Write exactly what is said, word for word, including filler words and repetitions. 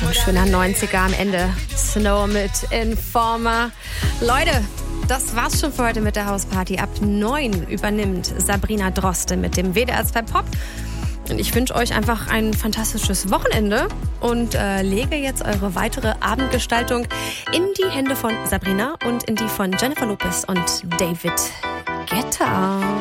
So ein schöner neunziger am Ende. Snow mit Informer. Leute, das war's schon für heute mit der Hausparty. Ab neun übernimmt Sabrina Droste mit dem W D R zwei Pop. Und ich wünsche euch einfach ein fantastisches Wochenende und äh, lege jetzt eure weitere Abendgestaltung in die Hände von Sabrina und in die von Jennifer Lopez und David Guetta.